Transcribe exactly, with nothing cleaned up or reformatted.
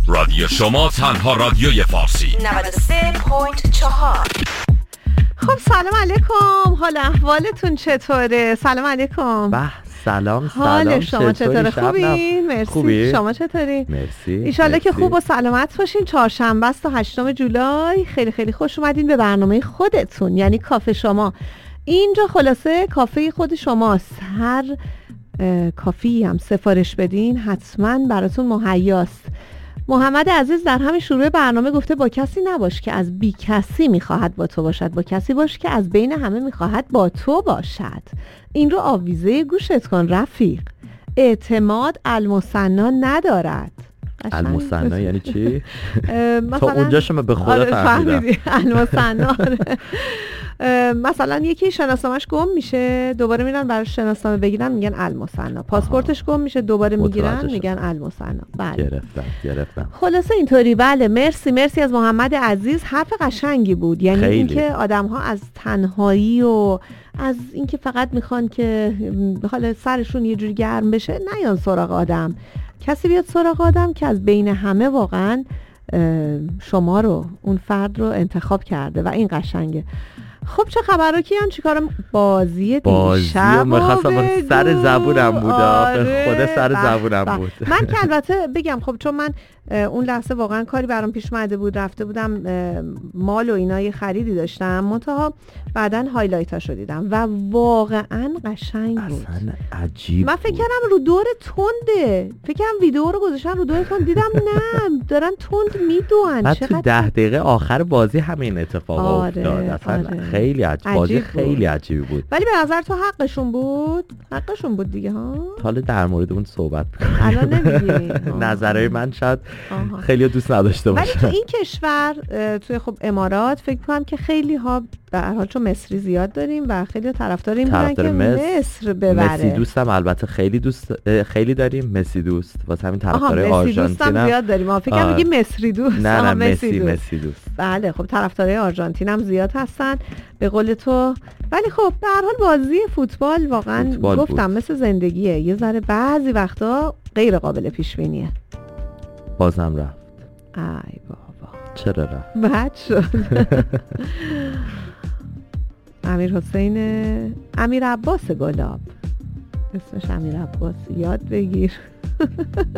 رادیو شما تنها رادیوی فارسی نود و سه ممیز چهار. خب سلام علیکم، حال احوالتون چطوره؟ سلام علیکم. به سلام سلام، حال شما چطوره؟ خوبی؟ مرسی. خوبی؟ شما چطوری؟ مرسی. ایشالله که خوب و سلامت باشین. چهارشنبه است تا هشتم جولای. خیلی خیلی خوش اومدین به برنامه خودتون، یعنی کافه شما. اینجا خلاصه کافه خود شماست. هر کافی هم سفارش بدین حتما براتون مهیاست. محمد عزیز در همین شروع برنامه گفته با کسی نباش که از بی کسی میخواهد با تو باشد، با کسی باش که از بین همه میخواهد با تو باشد. این رو آویزه گوشت کن رفیق. اعتماد المثنا ندارد. المثنا یعنی چی؟ تا اونجا شما به خدا فهمیدم. المثنا مثلا یکی شناسنامه‌اش گم میشه، دوباره میرن براش شناسنامه بگیرن، میگن المثنا. پاسپورتش گم میشه، دوباره میگیرن، میگن المثنا. بله گرفتم گرفتم. خلاصه اینطوری. بله مرسی مرسی از محمد عزیز. حرف قشنگی بود، یعنی اینکه آدم‌ها از تنهایی و از اینکه فقط میخوان که حالا سرشون یه جوری گرم بشه نیان سراغ آدم. کسی بیاد سراغ آدم که از بین همه واقعا شما رو، اون فرد رو انتخاب کرده و این قشنگه. خب چه خبرها کیان؟ چیکار بازی دیشب؟ بازی رو می‌خواستم سر زبونم بود. آره به خدا سر زبونم بح. بود. من که البته بگم خب چون من اون لحظه واقعا کاری برام پیش اومده بود، رفته بودم مال و اینا یه خریدی داشتم، منتها بعدن هایلایتاشو دیدم و واقعا قشنگ بود. اصلا عجیب. من فکر کردم رو دور تنده، فکر کردم ویدیو رو گذاشتن رو دور تند، دیدم نه دارن تند میدوئن. بعد تو ده دقیقه آخر بازی همین اتفاق آره، افتاد. اصلا آره. خیلی عجیب. بازی عجیب خیلی بود. عجیبی بود. ولی به نظر تو حقشون بود؟ حقشون بود دیگه ها؟ حالا در مورد اون صحبت می‌کنیم. الان نمیگی. نظرهای من شاید خیلی دوست نداشته ولی باشن. تو این کشور توی خب امارات فکر کنم که خیلی ها به هر حال چون مصری زیاد داریم و خیلی طرفدار این بودن که مصر, مصر ببره. مسی دوستم البته خیلی دوست خیلی داریم. مسی دوست واسه همین طرفدار آرژانتین دوستم زیاد داریم. فکر کنم میگی مصری دوست. نه نه مسی دوست. مسی دوست. بله خب طرفدارای آرژانتین هم زیاد هستن به قول تو. ولی خب به هر حال بازی فوتبال واقعا فوتبال گفتم بود. مثل زندگیه، یه ذره بعضی وقتا غیر قابل پیش بینیه. بازم رفت. ای بابا چرا رفت؟ بد شد. امیر حسین امیر عباس گلاب، اسمش امیر عباس، یاد بگیر.